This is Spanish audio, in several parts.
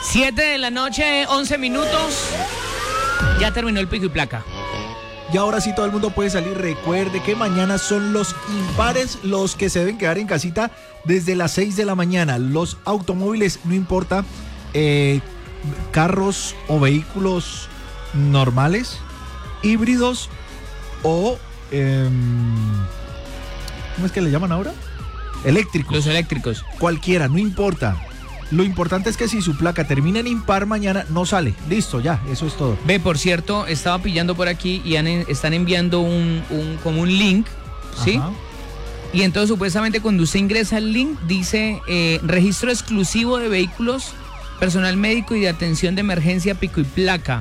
7 de la noche, 11 minutos. Ya terminó el pico y placa. Y ahora sí todo el mundo puede salir. Recuerde que mañana son los impares los que se deben quedar en casita desde las 6 de la mañana. Los automóviles, no importa, carros o vehículos normales, híbridos o... ¿cómo es que le llaman ahora? Eléctricos. Los eléctricos. Cualquiera, no importa. Lo importante es que si su placa termina en impar mañana, no sale. Listo, ya, eso es todo. Ve, por cierto, estaba pillando por aquí y están enviando como un link, ¿sí? Ajá. Y entonces supuestamente cuando usted ingresa al link dice registro exclusivo de vehículos, personal médico y de atención de emergencia pico y placa.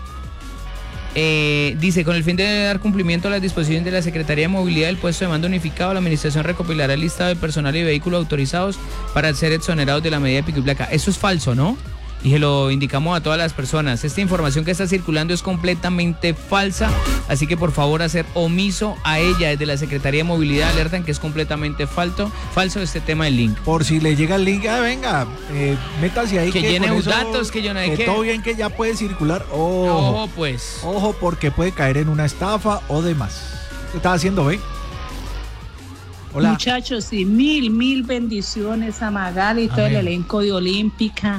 Dice, con el fin de dar cumplimiento a las disposiciones de la Secretaría de Movilidad del Puesto de Mando Unificado, la Administración recopilará el listado de personal y vehículos autorizados para ser exonerados de la medida de pico y placa. Eso es falso, ¿no? Y se lo indicamos a todas las personas. Esta información que está circulando es completamente falsa, así que por favor hacer omiso a ella. Desde la Secretaría de Movilidad alertan que es completamente falso este tema del link. Por si le llega el link, venga, métase ahí. Que llene con eso, datos, que yo no hay que... todo bien, que ya puede circular. Ojo, pues. Ojo, porque puede caer en una estafa o demás. ¿Qué estás haciendo, ve? Hola. Muchachos, y mil bendiciones a Magali y todo el elenco de Olímpica.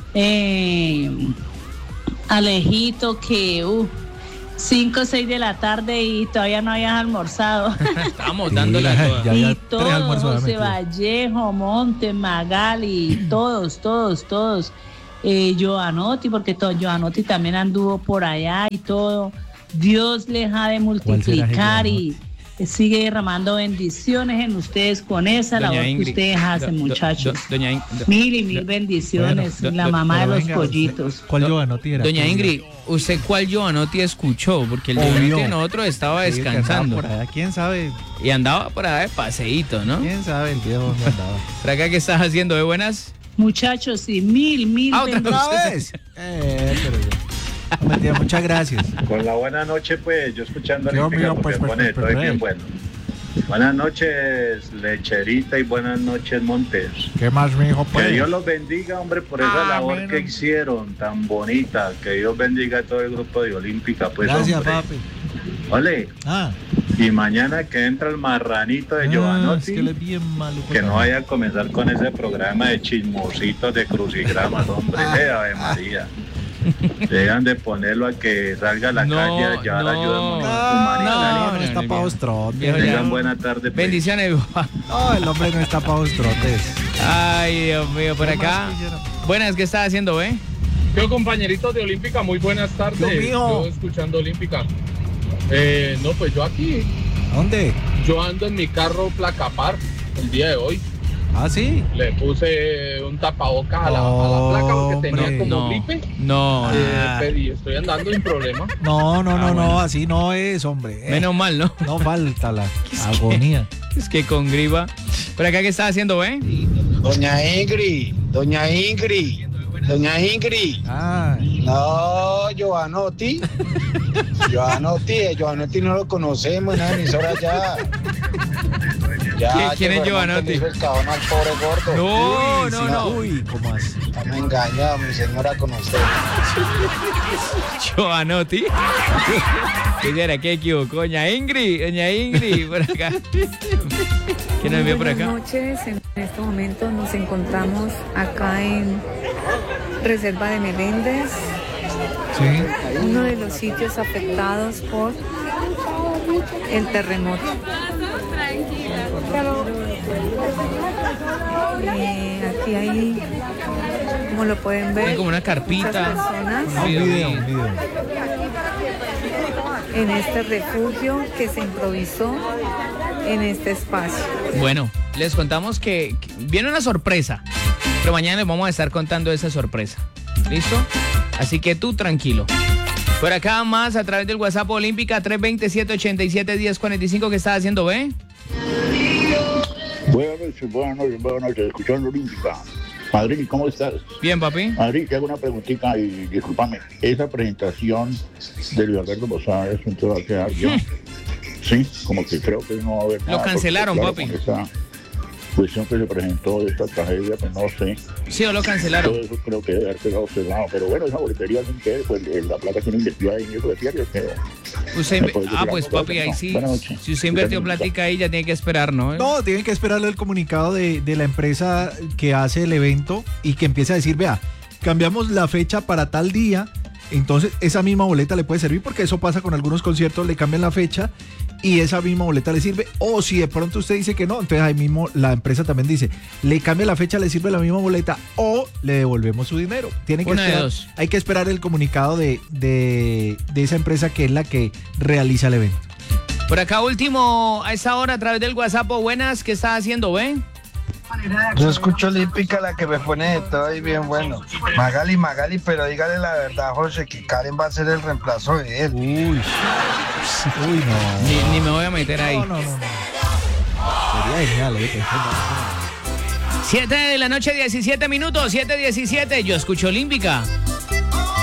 Alejito, que 5 o 6 de la tarde y todavía no habías almorzado. Estamos dándole a todas. Y todos, José Vallejo, Montes, Magali, todos. Joanotti, porque Joanotti también anduvo por allá y todo. Dios les ha de multiplicar y sigue derramando bendiciones en ustedes con esa labor que ustedes hacen, muchachos. Mil bendiciones. Bueno, la mamá de los pollitos. ¿Cuál Joanotti era? Doña Ingrid, ¿usted cuál Joanotti escuchó? Porque el Joanotti de nosotros estaba descansando. Por allá, ¿quién sabe? Y andaba por allá de paseíto, ¿no? ¿Quién sabe el viejo dónde andaba? ¿Para acá qué estás haciendo? ¿De buenas? Muchachos, y mil bendiciones. Muchas gracias. Con la buena noche, pues, yo escuchando todo bien bueno. Buenas noches, Lecherita, y buenas noches, Montes. ¿Qué más, mijo? Pues? Que Dios los bendiga, hombre, por esa labor que hicieron tan bonita. Que Dios bendiga a todo el grupo de Olímpica, pues. Gracias, hombre. papi. Ole. Y mañana que entra el marranito de Joanotti, es que él es bien maluco, que no vaya a comenzar con ese programa de chismositos de crucigramas, hombre. Ave María. Dejan de ponerlo a que salga a la calle a llevar ayuda humanitaria. No está para los trotes. Tengan buena tarde. Bendiciones. No, el hombre no está para los trotes. Ay, Dios mío, por acá. Buenas, ¿qué estás haciendo, Yo, compañeritos de Olímpica, muy buenas tardes. Yo escuchando Olímpica. No, pues yo aquí. ¿Dónde? Yo ando en mi carro Placapar el día de hoy. ¿Ah, sí? Le puse un tapabocas a la placa porque tenía como gripe. Y estoy andando sin problema. No, así no es, hombre. Menos mal, ¿no? No falta la agonía. Es que con gripa. ¿Por acá qué estás haciendo, Doña Ingrid. No, Joanotti. Joanotti no lo conocemos, en la emisora ya. ¿Quién es Joanotti? El cajón al pobre gordo. No. Uy, ¿cómo así? Me engañó mi señora con usted. Joanotti. ¿Qué será que equivocó? Doña Ingrid, por acá. ¿Quién nos envió por acá? Buenas noches, en este momento nos encontramos acá en Reserva de Meléndez. Sí. Uno de los sitios afectados por el terremoto. Aquí hay, como lo pueden ver, hay como una carpita. Un video. En este refugio que se improvisó en este espacio. Bueno, les contamos que viene una sorpresa, pero mañana les vamos a estar contando esa sorpresa. ¿Listo? Así que tú tranquilo. Por acá más a través del WhatsApp Olímpica 327-87-1045. ¿Qué estás haciendo, Buenas noches, escuchando Olímpica. Madrid, ¿cómo estás? Bien, papi. Madrid, te hago una preguntita y discúlpame. Esa presentación de Luis Alberto Posada es un tema que dar yo. Sí, como que creo que no va a haber nada. Lo cancelaron, claro, papi. cuestión que se presentó de esta tragedia, pues no sé. Sí, o lo cancelaron. Todo eso creo que debe haber quedado cerrado. Pero bueno, esa boletería sin que pues la plata tiene invertida en eso de diario. Pues papi, ahí sí. Si usted invirtió plática ahí, ya tiene que esperar, ¿no? No, tienen que esperarle el comunicado de la empresa que hace el evento y que empiece a decir, vea, cambiamos la fecha para tal día. Entonces esa misma boleta le puede servir, porque eso pasa con algunos conciertos, le cambian la fecha y esa misma boleta le sirve. O si de pronto usted dice que no, entonces ahí mismo la empresa también dice, le cambia la fecha, le sirve la misma boleta o le devolvemos su dinero. Tiene que esperar, hay que esperar el comunicado de esa empresa que es la que realiza el evento. Por acá último, a esa hora a través del WhatsApp, buenas, ¿qué está haciendo, ven? Yo escucho Olímpica, la que me pone de todo y bien bueno. Magali, pero dígale la verdad, José, que Karen va a ser el reemplazo de él. Uy, no. Ni me voy a meter ahí. No. Sería genial, 7 de la noche, 17 minutos, 7:17. Yo escucho Olímpica.